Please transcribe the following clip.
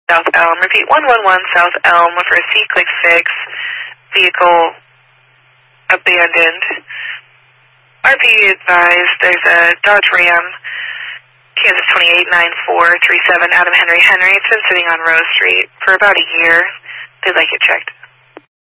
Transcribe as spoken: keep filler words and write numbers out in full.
South Elm. Repeat, one one one South Elm for a C-Click fix. Vehicle abandoned. R P advised there's a Dodge Ram, Kansas twenty-eight nine four three seven, Adam Henry Henry. It's been sitting on Rose Street for about a year. They'd like it checked.